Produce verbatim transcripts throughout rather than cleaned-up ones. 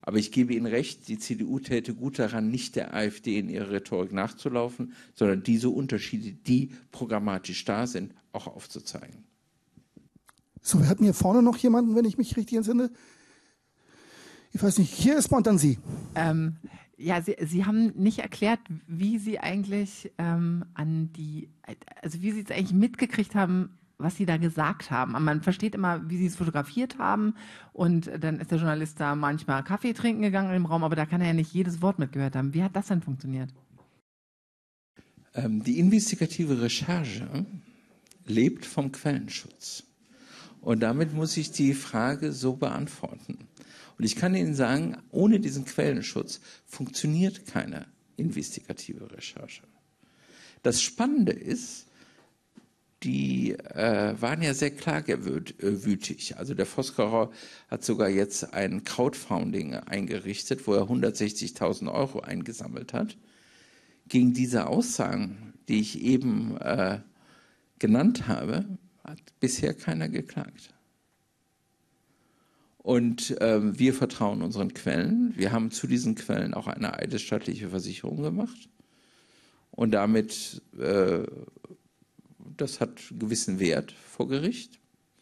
Aber ich gebe Ihnen recht, die C D U täte gut daran, nicht der AfD in ihrer Rhetorik nachzulaufen, sondern diese Unterschiede, die programmatisch da sind, auch aufzuzeigen. So, wir hatten hier vorne noch jemanden, wenn ich mich richtig entsinne. Ich weiß nicht, hier ist man dann Sie. Ähm, ja, Sie, Sie haben nicht erklärt, wie Sie eigentlich ähm, an die, also wie Sie es eigentlich mitgekriegt haben, was Sie da gesagt haben. Man versteht immer, wie Sie es fotografiert haben, und dann ist der Journalist da manchmal Kaffee trinken gegangen im Raum, aber da kann er ja nicht jedes Wort mitgehört haben. Wie hat das denn funktioniert? Ähm, die investigative Recherche lebt vom Quellenschutz. Und damit muss ich die Frage so beantworten. Und ich kann Ihnen sagen, ohne diesen Quellenschutz funktioniert keine investigative Recherche. Das Spannende ist, die äh, waren ja sehr klagewütig. Also der Voskurer hat sogar jetzt ein Crowdfunding eingerichtet, wo er hundertsechzigtausend Euro eingesammelt hat. Gegen diese Aussagen, die ich eben äh, genannt habe, hat bisher keiner geklagt. Und äh, wir vertrauen unseren Quellen. Wir haben zu diesen Quellen auch eine eidesstattliche Versicherung gemacht. Und damit... Äh, Das hat einen gewissen Wert vor Gericht.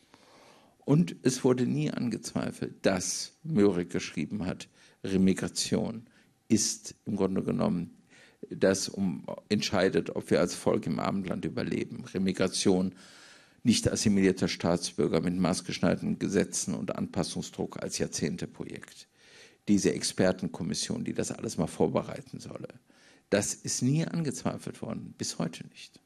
Und es wurde nie angezweifelt, dass Möhrig geschrieben hat, Remigration ist im Grunde genommen das um, entscheidet, ob wir als Volk im Abendland überleben. Remigration, nicht assimilierter Staatsbürger mit maßgeschneiderten Gesetzen und Anpassungsdruck als Jahrzehnteprojekt. Diese Expertenkommission, die das alles mal vorbereiten solle. Das ist nie angezweifelt worden, bis heute nicht.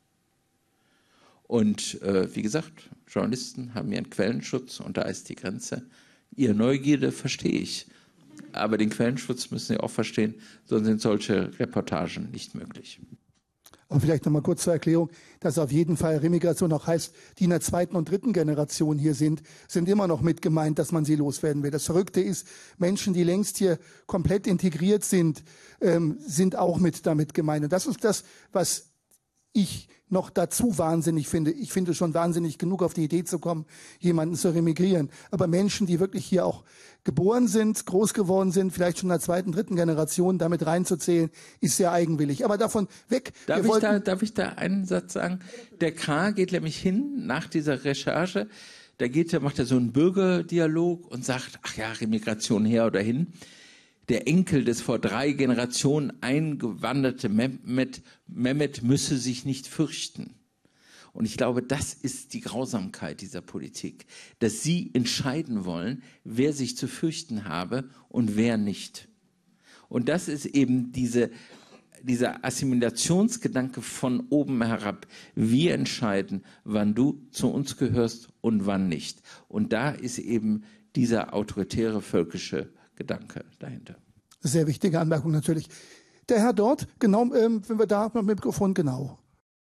Und äh, wie gesagt, Journalisten haben ihren Quellenschutz und da ist die Grenze. Ihre Neugierde verstehe ich, aber den Quellenschutz müssen Sie auch verstehen, sonst sind solche Reportagen nicht möglich. Aber vielleicht noch mal kurz zur Erklärung, dass auf jeden Fall Remigration auch heißt, die in der zweiten und dritten Generation hier sind, sind immer noch mit gemeint, dass man sie loswerden will. Das Verrückte ist, Menschen, die längst hier komplett integriert sind, ähm, sind auch mit damit gemeint. Und das ist das, was ich noch dazu wahnsinnig finde. Ich finde schon wahnsinnig genug, auf die Idee zu kommen, jemanden zu remigrieren. Aber Menschen, die wirklich hier auch geboren sind, groß geworden sind, vielleicht schon in der zweiten, dritten Generation, damit reinzuzählen, ist sehr eigenwillig. Aber davon weg. Darf, ich da, darf ich da einen Satz sagen? Der Krah geht nämlich hin nach dieser Recherche. Da geht er, macht er so einen Bürgerdialog und sagt, ach ja, Remigration her oder hin. Der Enkel des vor drei Generationen eingewanderte Mehmet, Mehmet müsse sich nicht fürchten. Und ich glaube, das ist die Grausamkeit dieser Politik, dass sie entscheiden wollen, wer sich zu fürchten habe und wer nicht. Und das ist eben diese, dieser Assimilationsgedanke von oben herab. Wir entscheiden, wann du zu uns gehörst und wann nicht. Und da ist eben dieser autoritäre völkische Gedanke dahinter. Sehr wichtige Anmerkung natürlich. Der Herr dort, genau, ähm, wenn wir da mit dem Mikrofon, genau.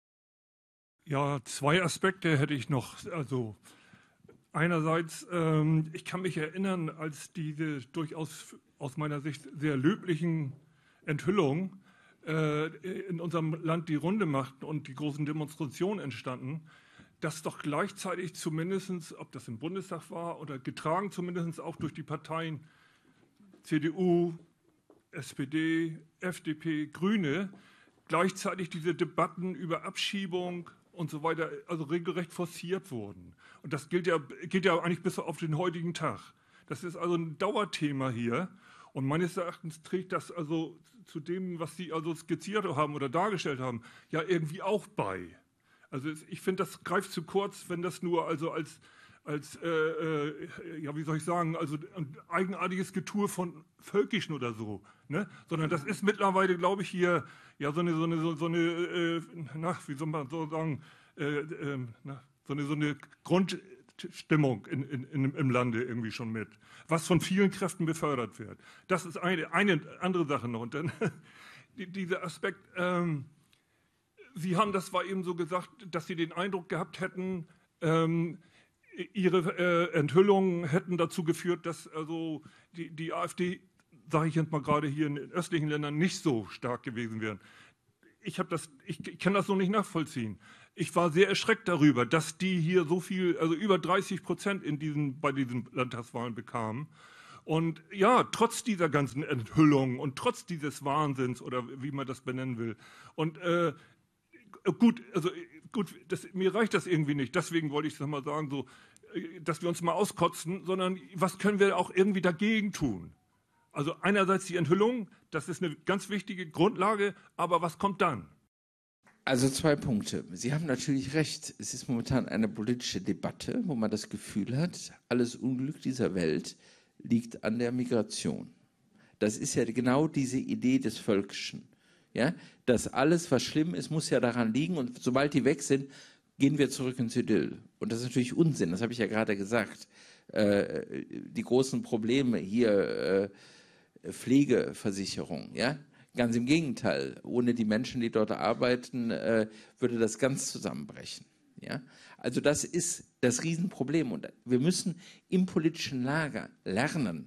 Ja, zwei Aspekte hätte ich noch. Also einerseits, ähm, ich kann mich erinnern, als diese durchaus aus meiner Sicht sehr löblichen Enthüllungen äh, in unserem Land die Runde machten und die großen Demonstrationen entstanden, dass doch gleichzeitig zumindest, ob das im Bundestag war oder getragen zumindest auch durch die Parteien C D U, S P D, F D P, Grüne, gleichzeitig diese Debatten über Abschiebung und so weiter, also regelrecht forciert wurden. Und das gilt ja, gilt ja eigentlich bis auf den heutigen Tag. Das ist also ein Dauerthema hier. Und meines Erachtens trägt das also zu dem, was Sie also skizziert haben oder dargestellt haben, ja irgendwie auch bei. Also ich finde, das greift zu kurz, wenn das nur also als als, äh, äh, ja, wie soll ich sagen, also ein eigenartiges Getue von Völkischen oder so, ne? Sondern das ist mittlerweile, glaube ich, hier, ja, so eine, so eine, so, so eine, äh, na, wie soll man so sagen, äh, äh, na, so eine, so eine Grundstimmung in, in, in, im Lande irgendwie schon mit, was von vielen Kräften befördert wird. Das ist eine, eine andere Sache noch. Und dann dieser Aspekt, ähm, Sie haben, das war eben so gesagt, dass Sie den Eindruck gehabt hätten, ähm, Ihre äh, Enthüllungen hätten dazu geführt, dass also die, die AfD, sage ich jetzt mal gerade hier in den östlichen Ländern, nicht so stark gewesen wären. Ich, hab das, ich, ich kann das so nicht nachvollziehen. Ich war sehr erschreckt darüber, dass die hier so viel, also über dreißig Prozent in diesen, bei diesen Landtagswahlen bekamen. Und ja, trotz dieser ganzen Enthüllung und trotz dieses Wahnsinns oder wie man das benennen will. Und äh, gut, also gut, das, mir reicht das irgendwie nicht. Deswegen wollte ich es nochmal sagen, so, dass wir uns mal auskotzen, sondern was können wir auch irgendwie dagegen tun? Also einerseits die Enthüllung, das ist eine ganz wichtige Grundlage, aber was kommt dann? Also zwei Punkte. Sie haben natürlich recht. Es ist momentan eine politische Debatte, wo man das Gefühl hat, alles Unglück dieser Welt liegt an der Migration. Das ist ja genau diese Idee des Völkischen. Ja? Dass alles, was schlimm ist, muss ja daran liegen und sobald die weg sind, gehen wir zurück ins Idyll. Und das ist natürlich Unsinn, das habe ich ja gerade gesagt. Äh, die großen Probleme hier, äh, Pflegeversicherung, ja? Ganz im Gegenteil. Ohne die Menschen, die dort arbeiten, äh, würde das ganz zusammenbrechen. Ja? Also das ist das Riesenproblem. Und wir müssen im politischen Lager lernen,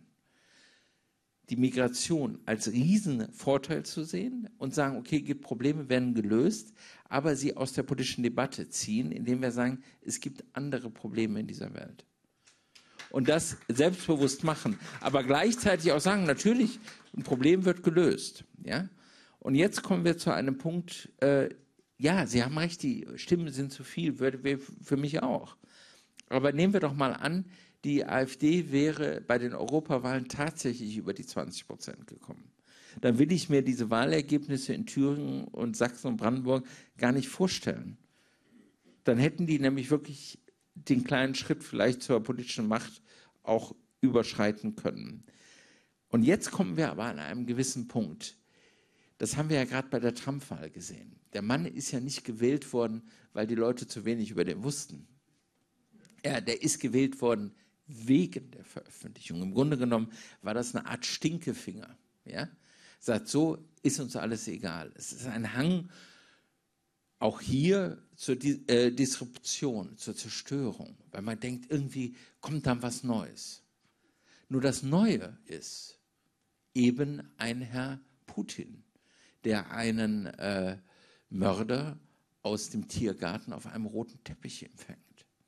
die Migration als Riesenvorteil zu sehen und sagen, okay, gibt Probleme, werden gelöst, aber sie aus der politischen Debatte ziehen, indem wir sagen, es gibt andere Probleme in dieser Welt. Und das selbstbewusst machen, aber gleichzeitig auch sagen, natürlich, ein Problem wird gelöst. Ja? Und jetzt kommen wir zu einem Punkt, äh, ja, Sie haben recht, die Stimmen sind zu viel, für, für mich auch. Aber nehmen wir doch mal an, die AfD wäre bei den Europawahlen tatsächlich über die zwanzig Prozent gekommen. Dann will ich mir diese Wahlergebnisse in Thüringen und Sachsen und Brandenburg gar nicht vorstellen. Dann hätten die nämlich wirklich den kleinen Schritt vielleicht zur politischen Macht auch überschreiten können. Und jetzt kommen wir aber an einem gewissen Punkt. Das haben wir ja gerade bei der Trump-Wahl gesehen. Der Mann ist ja nicht gewählt worden, weil die Leute zu wenig über den wussten. Ja, der ist gewählt worden wegen der Veröffentlichung. Im Grunde genommen war das eine Art Stinkefinger. Ja? Sagt, so ist uns alles egal. Es ist ein Hang auch hier zur Di- äh, Disruption, zur Zerstörung, weil man denkt, irgendwie kommt dann was Neues. Nur das Neue ist eben ein Herr Putin, der einen äh, Mörder aus dem Tiergarten auf einem roten Teppich empfängt.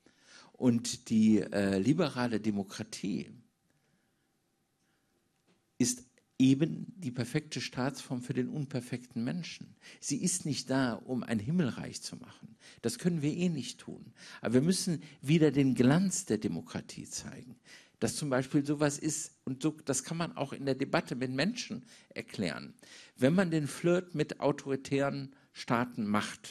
Und die äh, liberale Demokratie ist eben die perfekte Staatsform für den unperfekten Menschen. Sie ist nicht da, um ein Himmelreich zu machen. Das können wir eh nicht tun. Aber wir müssen wieder den Glanz der Demokratie zeigen. Dass zum Beispiel sowas ist, und so, das kann man auch in der Debatte mit Menschen erklären. Wenn man den Flirt mit autoritären Staaten macht,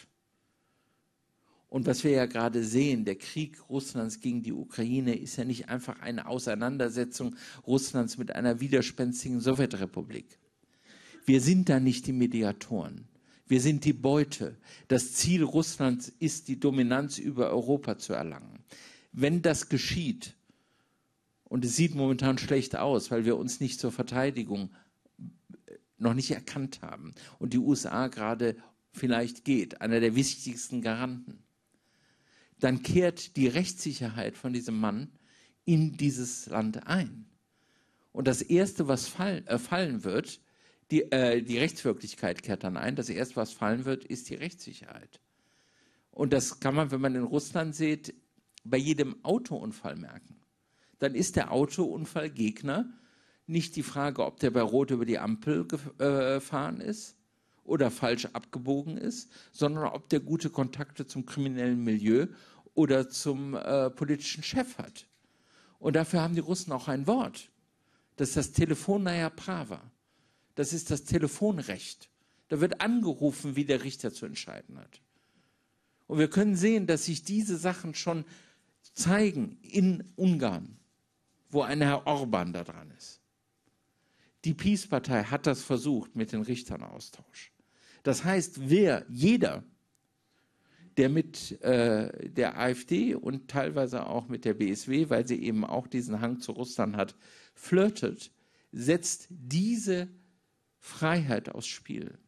und was wir ja gerade sehen, der Krieg Russlands gegen die Ukraine ist ja nicht einfach eine Auseinandersetzung Russlands mit einer widerspenstigen Sowjetrepublik. Wir sind da nicht die Mediatoren. Wir sind die Beute. Das Ziel Russlands ist, die Dominanz über Europa zu erlangen. Wenn das geschieht, und es sieht momentan schlecht aus, weil wir uns nicht zur Verteidigung noch nicht erkannt haben und die U S A gerade vielleicht geht, einer der wichtigsten Garanten, dann kehrt die Rechtssicherheit von diesem Mann in dieses Land ein. Und das Erste, was fall, äh, fallen wird, die, äh, die Rechtswirklichkeit kehrt dann ein, das Erste, was fallen wird, ist die Rechtssicherheit. Und das kann man, wenn man in Russland sieht, bei jedem Autounfall merken. Dann ist der Autounfallgegner nicht die Frage, ob der bei Rot über die Ampel gefahren ist oder falsch abgebogen ist, sondern ob der gute Kontakte zum kriminellen Milieu oder zum äh, politischen Chef hat. Und dafür haben die Russen auch ein Wort. Das ist das Telefonnaya Prava. Das ist das Telefonrecht. Da wird angerufen, wie der Richter zu entscheiden hat. Und wir können sehen, dass sich diese Sachen schon zeigen in Ungarn, wo ein Herr Orban da dran ist. Die Peace-Partei hat das versucht mit den Richtern-Austausch. Das heißt, wer, jeder, der mit äh, der AfD und teilweise auch mit der B S W, weil sie eben auch diesen Hang zu Russland hat, flirtet, setzt diese Freiheit aufs Spiel.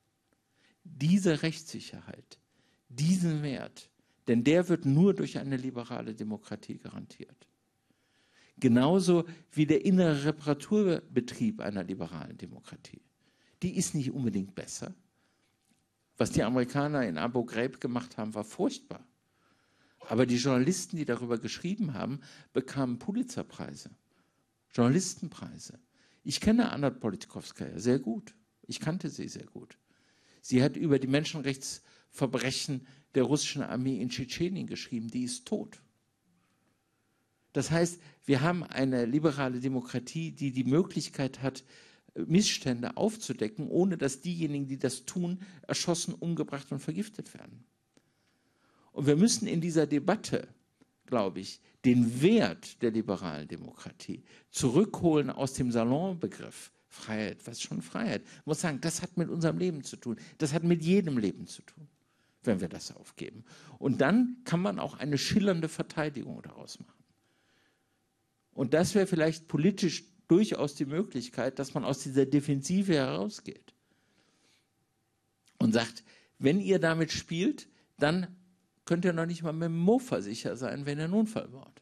Diese Rechtssicherheit, diesen Wert, denn der wird nur durch eine liberale Demokratie garantiert. Genauso wie der innere Reparaturbetrieb einer liberalen Demokratie. Die ist nicht unbedingt besser. Was die Amerikaner in Abu Ghraib gemacht haben, war furchtbar. Aber die Journalisten, die darüber geschrieben haben, bekamen Pulitzerpreise. Journalistenpreise. Ich kenne Anna Politkovskaja sehr gut. Ich kannte sie sehr gut. Sie hat über die Menschenrechtsverbrechen der russischen Armee in Tschetschenien geschrieben, die ist tot. Das heißt, wir haben eine liberale Demokratie, die die Möglichkeit hat, Missstände aufzudecken, ohne dass diejenigen, die das tun, erschossen, umgebracht und vergiftet werden. Und wir müssen in dieser Debatte, glaube ich, den Wert der liberalen Demokratie zurückholen aus dem Salonbegriff Freiheit. Was ist schon Freiheit? Ich muss sagen, das hat mit unserem Leben zu tun. Das hat mit jedem Leben zu tun, wenn wir das aufgeben. Und dann kann man auch eine schillernde Verteidigung daraus machen. Und das wäre vielleicht politisch durchaus die Möglichkeit, dass man aus dieser Defensive herausgeht und sagt, wenn ihr damit spielt, dann könnt ihr noch nicht mal mit dem Mofa sicher sein, wenn ihr einen Unfall baut.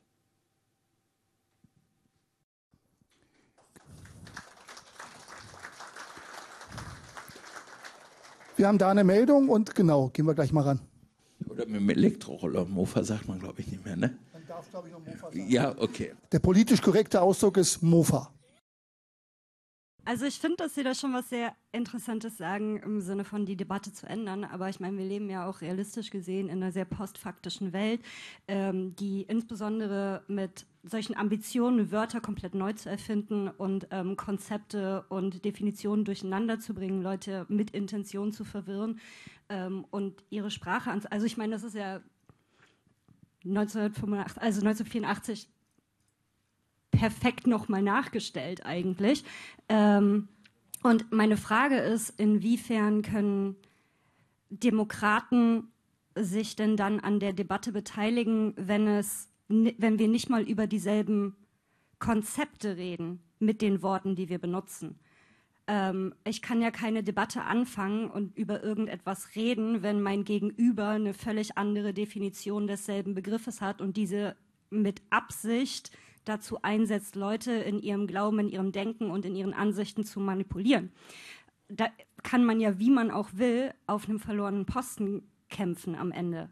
Wir haben da eine Meldung und genau, gehen wir gleich mal ran. Oder mit dem Elektroroller. Mofa sagt man, glaube ich, nicht mehr, ne? Man darf, glaube ich, noch Mofa sagen. Ja, okay. Der politisch korrekte Ausdruck ist Mofa. Also ich finde, dass Sie da schon was sehr Interessantes sagen, im Sinne von die Debatte zu ändern. Aber ich meine, wir leben ja auch realistisch gesehen in einer sehr postfaktischen Welt, ähm, die insbesondere mit solchen Ambitionen, Wörter komplett neu zu erfinden und ähm, Konzepte und Definitionen durcheinander zu bringen, Leute mit Intention zu verwirren ähm, und ihre Sprache an. Also ich meine, das ist ja neunzehnhundertfünfundachtzig, also neunzehnhundertvierundachtzig perfekt nochmal nachgestellt eigentlich. Ähm, und meine Frage ist, inwiefern können Demokraten sich denn dann an der Debatte beteiligen, wenn es, wenn wir nicht mal über dieselben Konzepte reden mit den Worten, die wir benutzen? Ähm, ich kann ja keine Debatte anfangen und über irgendetwas reden, wenn mein Gegenüber eine völlig andere Definition desselben Begriffes hat und diese mit Absicht dazu einsetzt, Leute in ihrem Glauben, in ihrem Denken und in ihren Ansichten zu manipulieren. Da kann man ja, wie man auch will, auf einem verlorenen Posten kämpfen am Ende.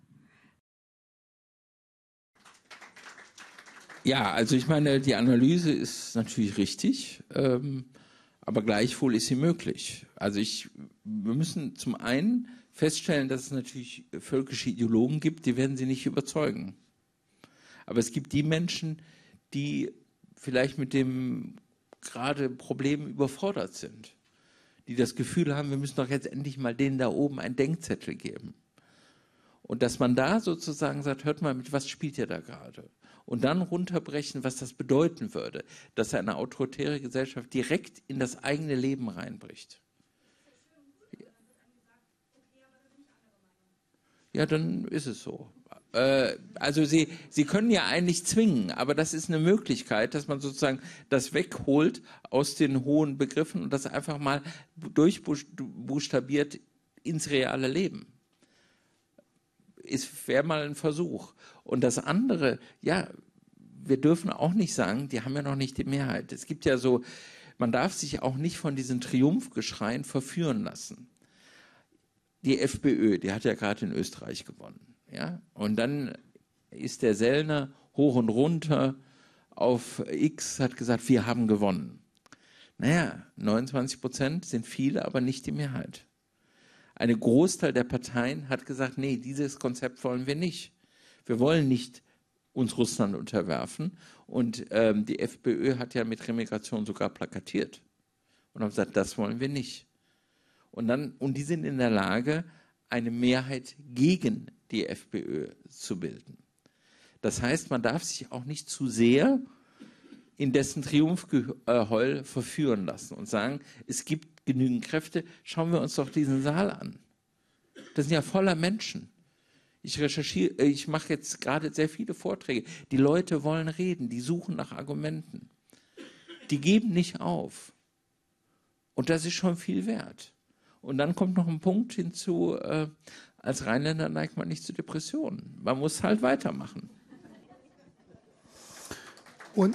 Ja, also ich meine, die Analyse ist natürlich richtig, ähm, aber gleichwohl ist sie möglich. Also ich, wir müssen zum einen feststellen, dass es natürlich völkische Ideologen gibt, die werden sie nicht überzeugen. Aber es gibt die Menschen, die vielleicht mit dem gerade Problem überfordert sind, die das Gefühl haben, wir müssen doch jetzt endlich mal denen da oben einen Denkzettel geben. Und dass man da sozusagen sagt, hört mal, mit was spielt ihr da gerade? Und dann runterbrechen, was das bedeuten würde, dass eine autoritäre Gesellschaft direkt in das eigene Leben reinbricht. Ja, dann ist es so. Also Sie, Sie können ja eigentlich zwingen, aber das ist eine Möglichkeit, dass man sozusagen das wegholt aus den hohen Begriffen und das einfach mal durchbuchstabiert ins reale Leben. Es wäre mal ein Versuch. Und das andere, ja, wir dürfen auch nicht sagen, die haben ja noch nicht die Mehrheit. Es gibt ja so, man darf sich auch nicht von diesen Triumphgeschreien verführen lassen. Die FPÖ, die hat ja gerade in Österreich gewonnen. Ja? Und dann ist der Sellner hoch und runter auf X, hat gesagt, wir haben gewonnen. Naja, neunundzwanzig Prozent sind viele, aber nicht die Mehrheit. Ein Großteil der Parteien hat gesagt, nee, dieses Konzept wollen wir nicht. Wir wollen nicht uns Russland unterwerfen. Und ähm, die FPÖ hat ja mit Remigration sogar plakatiert und hat gesagt, das wollen wir nicht. Und, dann, und die sind in der Lage, eine Mehrheit gegen die FPÖ zu bilden. Das heißt, man darf sich auch nicht zu sehr in dessen Triumphgeheul verführen lassen und sagen, es gibt genügend Kräfte, schauen wir uns doch diesen Saal an. Das sind ja voller Menschen. Ich recherchiere, ich mache jetzt gerade sehr viele Vorträge. Die Leute wollen reden, die suchen nach Argumenten. Die geben nicht auf. Und das ist schon viel wert. Und dann kommt noch ein Punkt hinzu, äh, als Rheinländer neigt man nicht zu Depressionen. Man muss halt weitermachen. Und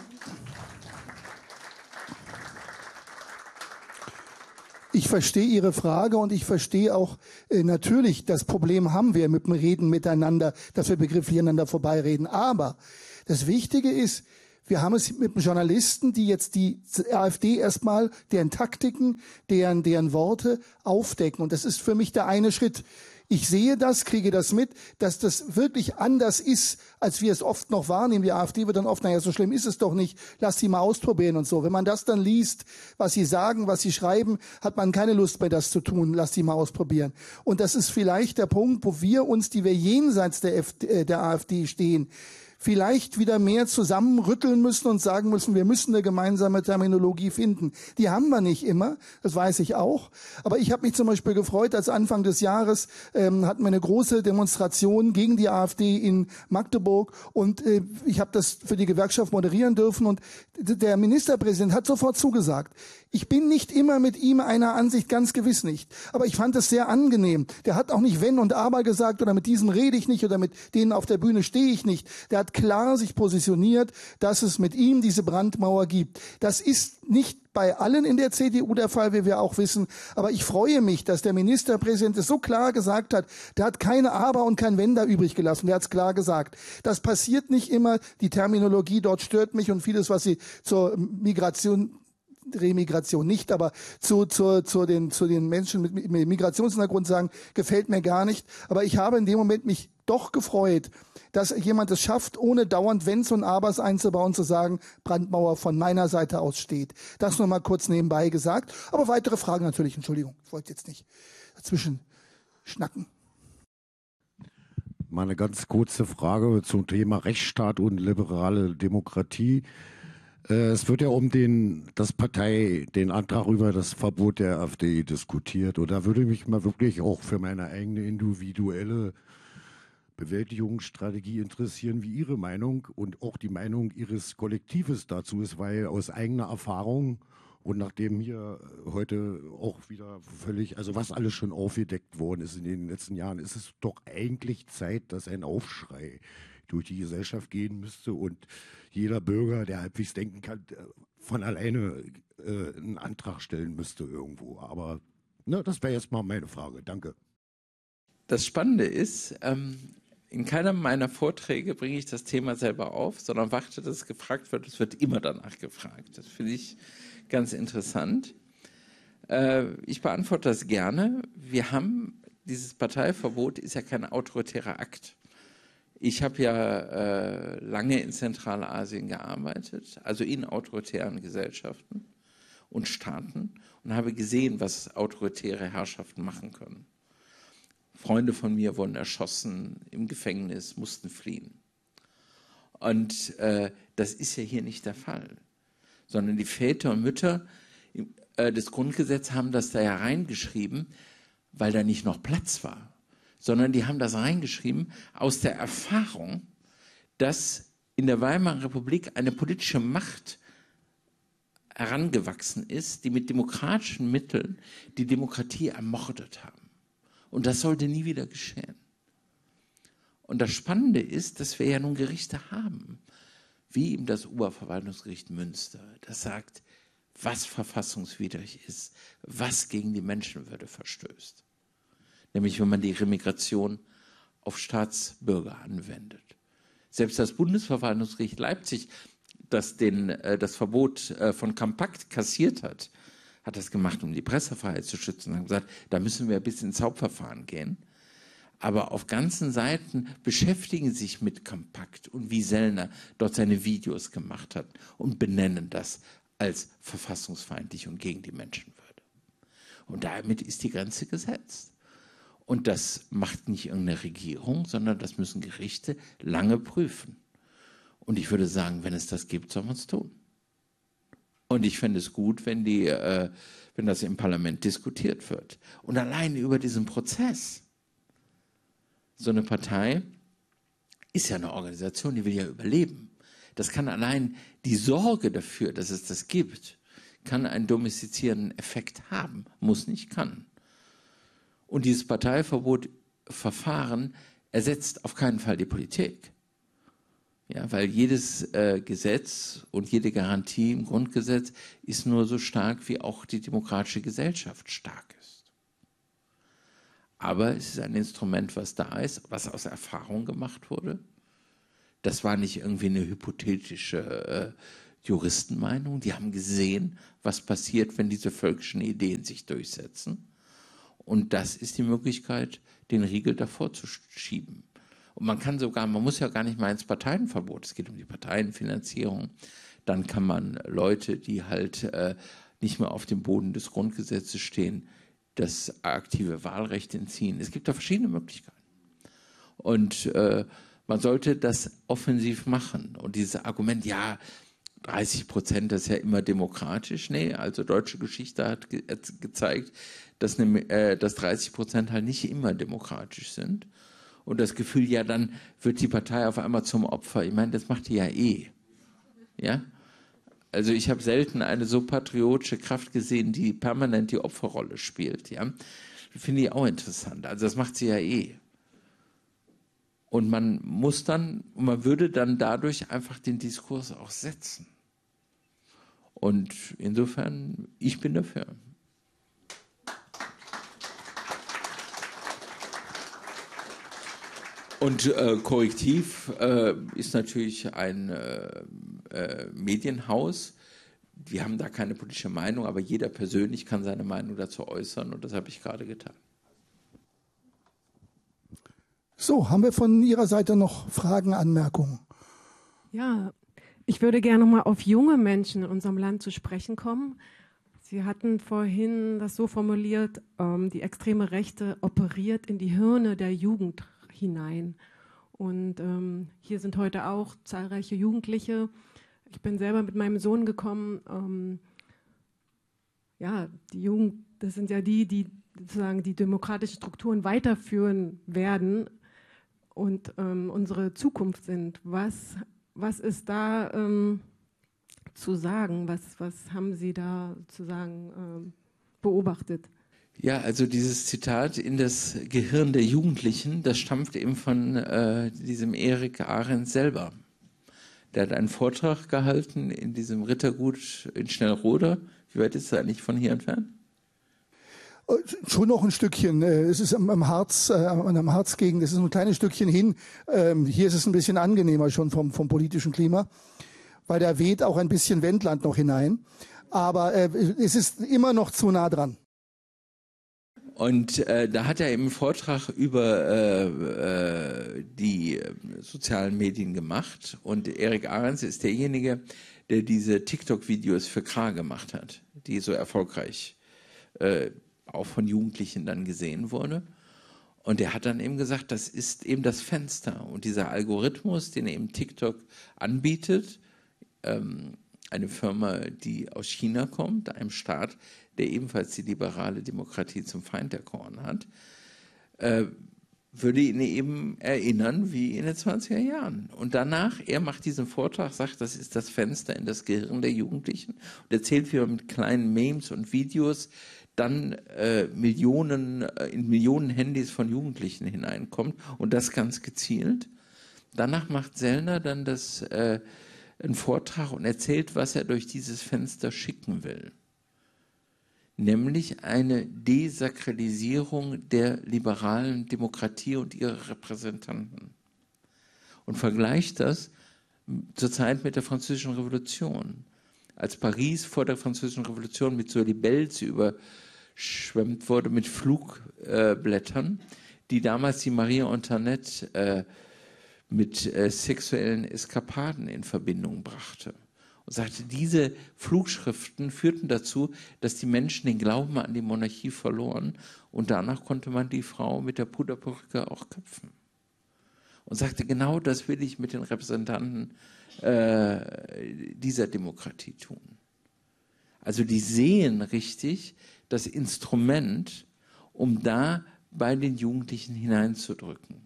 ich verstehe Ihre Frage und ich verstehe auch äh, natürlich, das Problem haben wir mit dem Reden miteinander, dass wir begrifflich aneinander vorbeireden. Aber das Wichtige ist, Wir haben es mit Journalisten, die jetzt die AfD erstmal, deren Taktiken, deren, deren Worte aufdecken. Und das ist für mich der eine Schritt. Ich sehe das, kriege das mit, dass das wirklich anders ist, als wir es oft noch wahrnehmen. Die AfD wird dann oft, naja, so schlimm ist es doch nicht, lass sie mal ausprobieren und so. Wenn man das dann liest, was sie sagen, was sie schreiben, hat man keine Lust mehr, das zu tun, lass sie mal ausprobieren. Und das ist vielleicht der Punkt, wo wir uns, die wir jenseits der, F D, äh, der AfD stehen, vielleicht wieder mehr zusammenrütteln müssen und sagen müssen, wir müssen eine gemeinsame Terminologie finden. Die haben wir nicht immer, das weiß ich auch. Aber ich habe mich zum Beispiel gefreut, als Anfang des Jahres ähm, hatten wir eine große Demonstration gegen die AfD in Magdeburg und äh, ich habe das für die Gewerkschaft moderieren dürfen und der Ministerpräsident hat sofort zugesagt. Ich bin nicht immer mit ihm einer Ansicht, ganz gewiss nicht. Aber ich fand es sehr angenehm. Der hat auch nicht wenn und aber gesagt oder mit diesem rede ich nicht oder mit denen auf der Bühne stehe ich nicht. Der hat klar sich positioniert, dass es mit ihm diese Brandmauer gibt. Das ist nicht bei allen in der C D U der Fall, wie wir auch wissen. Aber ich freue mich, dass der Ministerpräsident es so klar gesagt hat. Der hat keine Aber und kein Wenn da übrig gelassen. Der hat es klar gesagt. Das passiert nicht immer. Die Terminologie dort stört mich und vieles, was sie zur Migration Remigration nicht, aber zu, zu, zu, den, zu den Menschen mit, mit Migrationshintergrund sagen, gefällt mir gar nicht. Aber ich habe in dem Moment mich doch gefreut, dass jemand es schafft, ohne dauernd Wenns und Abers einzubauen, zu sagen, Brandmauer von meiner Seite aus steht. Das nur mal kurz nebenbei gesagt. Aber weitere Fragen natürlich, Entschuldigung, ich wollte jetzt nicht dazwischen schnacken. Mal eine ganz kurze Frage zum Thema Rechtsstaat und liberale Demokratie. Es wird ja um den, das Partei, den Antrag über das Verbot der AfD diskutiert. Und da würde mich mal wirklich auch für meine eigene individuelle Bewältigungsstrategie interessieren, wie Ihre Meinung und auch die Meinung Ihres Kollektives dazu ist, weil aus eigener Erfahrung und nachdem hier heute auch wieder völlig, also was alles schon aufgedeckt worden ist in den letzten Jahren, ist es doch eigentlich Zeit, dass ein Aufschrei durch die Gesellschaft gehen müsste und jeder Bürger, der halbwegs denken kann, von alleine äh, einen Antrag stellen müsste irgendwo. Aber ne, das wäre jetzt mal meine Frage. Danke. Das Spannende ist, ähm, in keinem meiner Vorträge bringe ich das Thema selber auf, sondern warte, dass es gefragt wird. Es wird immer danach gefragt. Das finde ich ganz interessant. Äh, ich beantworte das gerne. Wir haben, dieses Parteiverbot ist ja kein autoritärer Akt. Ich habe ja äh, lange in Zentralasien gearbeitet, also in autoritären Gesellschaften und Staaten und habe gesehen, was autoritäre Herrschaften machen können. Freunde von mir wurden erschossen, im Gefängnis, mussten fliehen. Und äh, das ist ja hier nicht der Fall, sondern die Väter und Mütter äh, des Grundgesetzes haben das da ja reingeschrieben, weil da nicht noch Platz war. Sondern die haben das reingeschrieben aus der Erfahrung, dass in der Weimarer Republik eine politische Macht herangewachsen ist, die mit demokratischen Mitteln die Demokratie ermordet haben. Und das sollte nie wieder geschehen. Und das Spannende ist, dass wir ja nun Gerichte haben, wie eben das Oberverwaltungsgericht Münster, das sagt, was verfassungswidrig ist, was gegen die Menschenwürde verstößt. Nämlich wenn man die Remigration auf Staatsbürger anwendet. Selbst das Bundesverwaltungsgericht Leipzig, das den, äh, das Verbot äh, von Kompakt kassiert hat, hat das gemacht, um die Pressefreiheit zu schützen. Und hat gesagt, da müssen wir bis ins Hauptverfahren gehen. Aber auf ganzen Seiten beschäftigen sich mit Kompakt und wie Sellner dort seine Videos gemacht hat und benennen das als verfassungsfeindlich und gegen die Menschenwürde. Und damit ist die Grenze gesetzt. Und das macht nicht irgendeine Regierung, sondern das müssen Gerichte lange prüfen. Und ich würde sagen, wenn es das gibt, soll man es tun. Und ich fände es gut, wenn, die, äh, wenn das im Parlament diskutiert wird. Und allein über diesen Prozess. So eine Partei ist ja eine Organisation, die will ja überleben. Das kann allein die Sorge dafür, dass es das gibt, kann einen domestizierenden Effekt haben. Muss nicht, kann. Und dieses Parteiverbotverfahren ersetzt auf keinen Fall die Politik. Ja, weil jedes äh, Gesetz und jede Garantie im Grundgesetz ist nur so stark, wie auch die demokratische Gesellschaft stark ist. Aber es ist ein Instrument, was da ist, was aus Erfahrung gemacht wurde, Das war nicht irgendwie eine hypothetische äh, Juristenmeinung. Die haben gesehen, was passiert, wenn diese völkischen Ideen sich durchsetzen. Und das ist die Möglichkeit, den Riegel davor zu schieben. Und man kann sogar, man muss ja gar nicht mal ins Parteienverbot, es geht um die Parteienfinanzierung. Dann kann man Leute, die halt äh, nicht mehr auf dem Boden des Grundgesetzes stehen, das aktive Wahlrecht entziehen. Es gibt da verschiedene Möglichkeiten. Und äh, man sollte das offensiv machen. Und dieses Argument, ja, dreißig Prozent, das ist ja immer demokratisch. Nee, also deutsche Geschichte hat ge gezeigt, dass, ne, äh, dass dreißig Prozent halt nicht immer demokratisch sind. Und das Gefühl, ja, dann wird die Partei auf einmal zum Opfer. Ich meine, das macht die ja eh. Ja? Also ich habe selten eine so patriotische Kraft gesehen, die permanent die Opferrolle spielt. Ja? Finde ich auch interessant. Also das macht sie ja eh. Und man muss dann, man würde dann dadurch einfach den Diskurs auch setzen. Und insofern, ich bin dafür. Und äh, Korrektiv äh, ist natürlich ein äh, äh, Medienhaus. Wir haben da keine politische Meinung, aber jeder persönlich kann seine Meinung dazu äußern und das habe ich gerade getan. So, haben wir von Ihrer Seite noch Fragen, Anmerkungen? Ja, ich würde gerne noch mal auf junge Menschen in unserem Land zu sprechen kommen. Sie hatten vorhin das so formuliert, ähm, die extreme Rechte operiert in die Hirne der Jugend hinein. Und ähm, hier sind heute auch zahlreiche Jugendliche. Ich bin selber mit meinem Sohn gekommen. Ähm, ja, die Jugend, das sind ja die, die sozusagen die demokratischen Strukturen weiterführen werden und ähm, unsere Zukunft sind. Was, was ist da ähm, zu sagen? Was, was haben Sie da sozusagen ähm, beobachtet? Ja, also dieses Zitat in das Gehirn der Jugendlichen, das stammt eben von äh, diesem Erik Arendt selber. Der hat einen Vortrag gehalten in diesem Rittergut in Schnellroda. Wie weit ist es eigentlich von hier entfernt? Schon noch ein Stückchen. Es ist am Harz, an der Harzgegend, es ist ein kleines Stückchen hin. Hier ist es ein bisschen angenehmer schon vom, vom politischen Klima, weil da weht auch ein bisschen Wendland noch hinein. Aber es ist immer noch zu nah dran. Und äh, da hat er eben einen Vortrag über äh, äh, die sozialen Medien gemacht. Und Erik Arendt ist derjenige, der diese TikTok-Videos für K gemacht hat, die so erfolgreich äh, auch von Jugendlichen dann gesehen wurde. Und er hat dann eben gesagt, das ist eben das Fenster. Und dieser Algorithmus, den eben TikTok anbietet, ähm, eine Firma, die aus China kommt, einem Staat, der ebenfalls die liberale Demokratie zum Feind erkoren hat, äh, würde ihn eben erinnern wie in den zwanziger Jahren. Und danach, er macht diesen Vortrag, sagt, das ist das Fenster in das Gehirn der Jugendlichen und erzählt, wie man mit kleinen Memes und Videos dann äh, Millionen, äh, in Millionen Handys von Jugendlichen hineinkommt und das ganz gezielt. Danach macht Sellner dann das, äh, einen Vortrag und erzählt, was er durch dieses Fenster schicken will. Nämlich eine Desakralisierung der liberalen Demokratie und ihrer Repräsentanten. Und vergleicht das zurzeit mit der Französischen Revolution. Als Paris vor der Französischen Revolution mit so Libelles überschwemmt wurde, mit Flugblättern, die damals die Marie Antoinette äh, mit äh, sexuellen Eskapaden in Verbindung brachte. Und sagte, diese Flugschriften führten dazu, dass die Menschen den Glauben an die Monarchie verloren und danach konnte man die Frau mit der Puderperücke auch köpfen. Und sagte, genau das will ich mit den Repräsentanten äh, dieser Demokratie tun. Also die sehen richtig das Instrument, um da bei den Jugendlichen hineinzudrücken.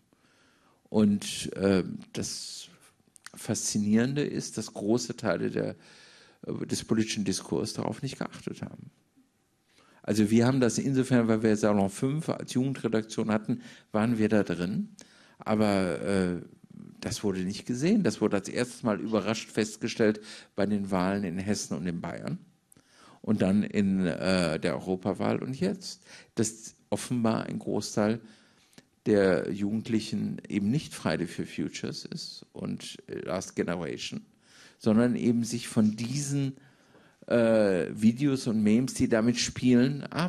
Und äh, das Faszinierende ist, dass große Teile der, des politischen Diskurs darauf nicht geachtet haben. Also wir haben das insofern, weil wir Salon fünf als Jugendredaktion hatten, waren wir da drin. Aber äh, das wurde nicht gesehen. Das wurde als erstes Mal überrascht festgestellt bei den Wahlen in Hessen und in Bayern. Und dann in äh, der Europawahl und jetzt. Dass offenbar ein Großteil der Jugendlichen eben nicht Friday for Futures ist und Last Generation, sondern eben sich von diesen äh, Videos und Memes, die damit spielen, ab